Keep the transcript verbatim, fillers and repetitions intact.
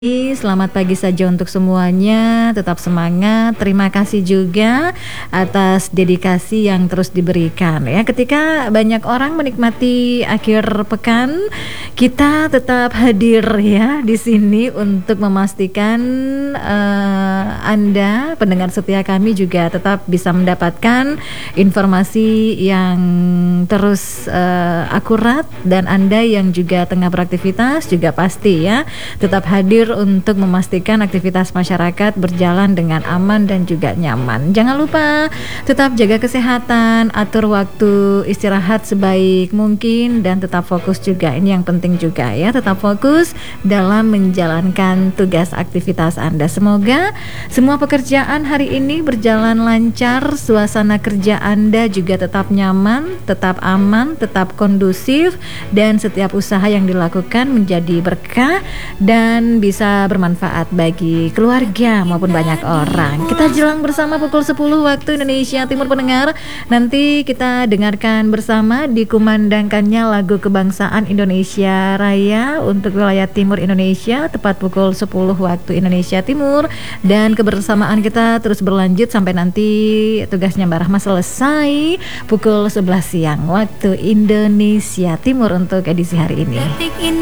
Selamat pagi saja untuk semuanya, tetap semangat. Terima kasih juga atas dedikasi yang terus diberikan ya. Ketika banyak orang menikmati akhir pekan, kita tetap hadir ya di sini untuk memastikan uh, Anda pendengar setia kami juga tetap bisa mendapatkan informasi yang terus uh, akurat, dan Anda yang juga tengah beraktivitas juga pasti ya tetap hadir untuk memastikan aktivitas masyarakat berjalan dengan aman dan juga nyaman. Jangan lupa tetap jaga kesehatan, atur waktu istirahat sebaik mungkin, dan tetap fokus juga. Ini yang penting juga ya, tetap fokus dalam menjalankan tugas aktivitas Anda. Semoga semua pekerjaan hari ini berjalan lancar, suasana kerja Anda juga tetap nyaman, tetap aman, tetap kondusif, dan setiap usaha yang dilakukan menjadi berkah dan bisa bermanfaat bagi keluarga maupun banyak orang. Kita jelang bersama pukul sepuluh waktu Indonesia Timur pendengar. Nanti kita dengarkan bersama dikumandangkannya lagu kebangsaan Indonesia Raya untuk wilayah timur Indonesia tepat pukul sepuluh waktu Indonesia Timur, dan kebersamaan kita terus berlanjut sampai nanti tugasnya Mbak Rahma selesai pukul sebelas siang waktu Indonesia Timur untuk edisi hari ini.